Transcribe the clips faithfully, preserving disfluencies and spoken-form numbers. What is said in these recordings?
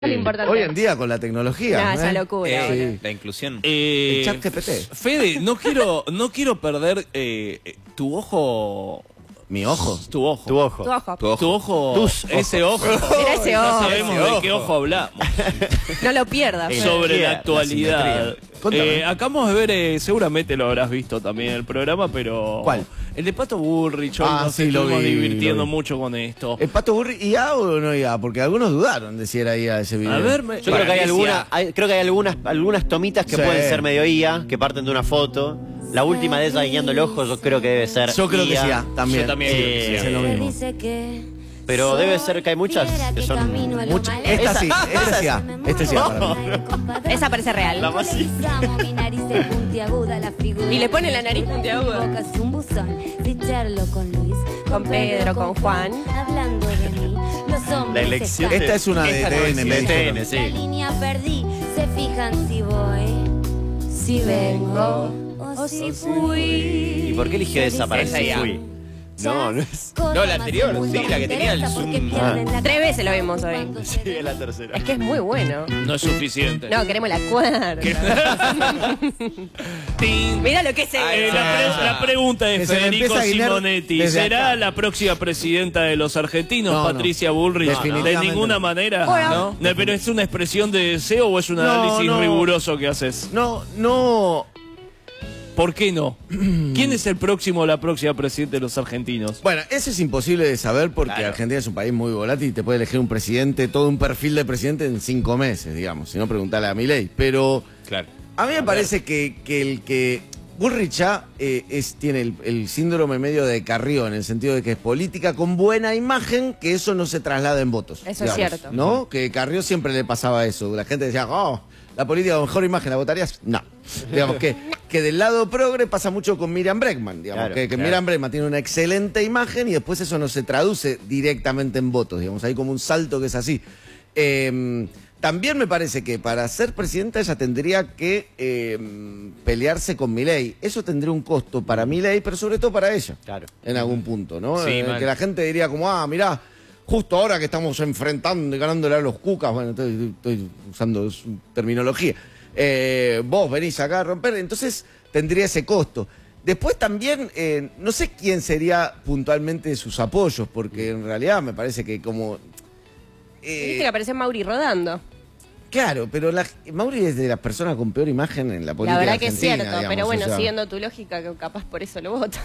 Lo importante. Hoy en día con la tecnología. No, ¿eh? esa locura. Eh, Sí. La inclusión. Eh, El chat G P T. Fede, no quiero, no quiero perder eh, tu ojo. Mi ojo. Tu ojo. Tu ojo. Tu ojo. Tu ojo. Tu ojo. Tus ese ojo. Mira ese Ya ojo. sabemos Ese de qué ojo. ojo hablamos. No lo pierdas. El- Fede. Sobre simetría, la actualidad. la simetría. Contame. Eh, acabamos de ver, eh, seguramente lo habrás visto también el programa, pero. ¿Cuál? El de Pato Bullrich. Hoy Ah, nos sí, lo estuvimos vi, divirtiendo lo vi. mucho con esto. ¿El Pato Burri I A o no I A? Porque algunos dudaron de si era I A ese video. A ver, me- Yo creo que hay, Para mí sí, alguna, ah. hay- creo que hay algunas, algunas tomitas que Sí. pueden ser medio I A, que parten de una foto. La última de ella guiñando el ojo, yo creo que debe ser Yo creo que I A. sí, A, también. Yo también creo que sí, es lo mismo. Dice que Pero debe ser que hay muchas que son Mucha- esta sí, esta sí A. Esta sí A para mí. Esa parece real. La más sí. Y le pone la nariz puntiaguda. Con Pedro, con Juan. Hablando de mí, los hombres La elección están- Esta es una de Esta T no N, es me de dijeron. T N, La sí. línea perdí, se fijan si voy, si vengo o si fui. ¿Y por qué eligió esa para Esa ese ya. fui? No, no es. No, la anterior, sí, la que tenía el zoom. Tres veces lo vimos hoy. Sí, es la tercera. Es que es muy bueno. No es suficiente. No, queremos la cuarta. Tin. Mira lo que es Eh, eso. la, pre- la pregunta Que es se le Federico empieza a guinar Simonetti. desde ¿Será acá. la próxima presidenta de los argentinos, No, no. Patricia Bullrich? Definitivamente De ninguna no. manera. Bueno. ¿no? ¿Pero es una expresión de deseo o es un No, análisis no. riguroso que haces? No, no. ¿Por qué no? ¿Quién es el próximo o la próxima presidenta de los argentinos? Bueno, eso es imposible de saber porque Claro. Argentina es un país muy volátil y te puede elegir un presidente, todo un perfil de presidente en cinco meses, digamos. Si no, preguntarle a Milei. Pero Claro. a mí me parece que, que el que Bullrich ya eh, es, tiene el, el síndrome medio de Carrió, en el sentido de que es política con buena imagen, que eso no se traslada en votos. Eso es cierto. ¿No? Que Carrió siempre le pasaba eso. La gente decía, oh, la política con mejor imagen, ¿la votarías? No. Digamos que, que del lado progre pasa mucho con Miriam Bregman. Digamos, Claro, que, que claro. Miriam Bregman tiene una excelente imagen y después eso no se traduce directamente en votos. Digamos, hay como un salto que es así. Eh, también me parece que para ser presidenta ella tendría que eh, pelearse con Milei. Eso tendría un costo para Milei, pero sobre todo para ella. Claro. En algún punto, ¿no? Sí, Eh, mal. que la gente diría como, ah, mirá, justo ahora que estamos enfrentando y ganándole a los cucas, bueno, estoy, estoy usando su terminología, eh, vos venís acá a romper, entonces tendría ese costo. Después también, eh, no sé quién sería puntualmente sus apoyos, porque en realidad me parece que como... eh, Viste que apareció Mauri rodando. Claro, pero la, Mauri es de las personas con peor imagen en la política La verdad que es argentina, cierto, digamos, pero bueno, o sea. siguiendo tu lógica, que capaz por eso lo votan.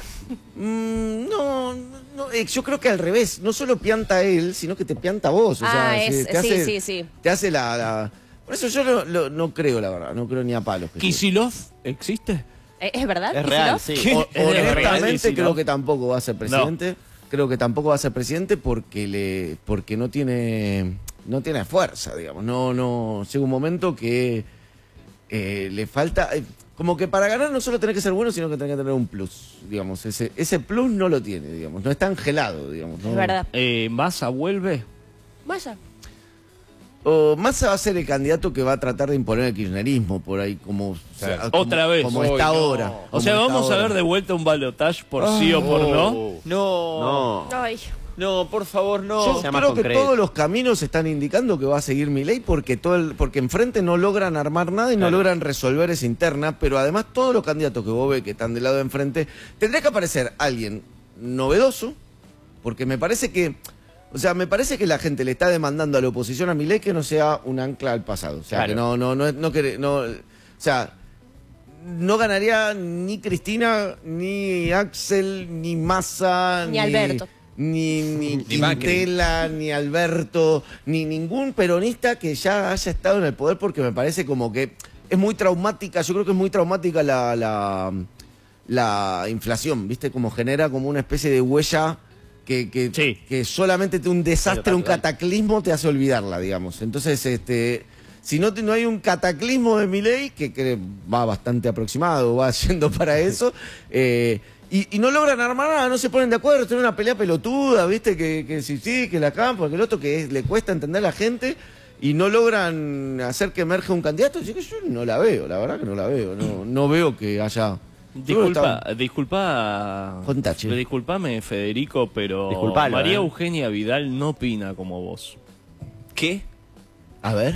Mm, no, no, eh, yo creo que al revés, no solo pianta a él, sino que te pianta a vos. O Ah, sea, es- te sí, hace, sí, sí. Te hace la, la- Por eso yo no, lo- no creo, la verdad, no creo ni a palos. que sí. ¿Kisilov existe? Eh, ¿Es verdad? Es real, Kicillof? sí. O- ¿Es de real, honestamente Kicillof? creo que tampoco va a ser presidente. Creo que tampoco va a ser presidente porque le, porque no tiene, no tiene fuerza, digamos. No, no. Llega un momento que eh, le falta. eh, como que para ganar no solo tenés que ser bueno, sino que tenés que tener un plus, digamos. Ese, ese plus no lo tiene, digamos. No está angelado, digamos. ¿no? Es verdad. Eh, ¿Massa vuelve? Vaya. O Massa va a ser el candidato que va a tratar de imponer el kirchnerismo por ahí, como, o sea, como- Otra vez. como Uy, está no. ahora. O como sea, está vamos a ahora. ver de vuelta un balotaje por sí o por no. No. No. Ay. No, por favor, no. Yo sea más creo que concreto. todos los caminos están indicando que va a seguir Milei porque todo el, porque enfrente no logran armar nada y no Claro. logran resolver esa interna, pero además todos los candidatos que vos ves que están del lado de enfrente, tendría que aparecer alguien novedoso, porque me parece que, o sea, me parece que la gente le está demandando a la oposición a Milei que no sea un ancla al pasado, o sea, Claro. que no, no, no, no, quere- no, o sea, no ganaría ni Cristina, ni Axel, ni Massa, Ni Alberto. Ni, ni Ni Macri. Quintela, ni Alberto, ni ningún peronista que ya haya estado en el poder, porque me parece como que es muy traumática, yo creo que es muy traumática la, la, la inflación, ¿viste? Como genera como una especie de huella que, que, Sí. que solamente te- un desastre, Pero un tal cual. cataclismo te hace olvidarla, digamos. Entonces, este... Si no, te- no hay un cataclismo de Milei, que, que va bastante aproximado, va yendo para eso, eh, y, y no logran armar nada, no se ponen de acuerdo, tienen una pelea pelotuda, ¿viste? Que, que sí, sí, que la campo, que el otro, que es- le cuesta entender a la gente, y no logran hacer que emerja un candidato. Así que yo no la veo, la verdad que no la veo, no, no veo que haya... Disculpa, disculpa. Contá, che. Disculpame, Federico, pero Disculpalo, María eh. Eugenia Vidal no opina como vos. ¿Qué? A ver.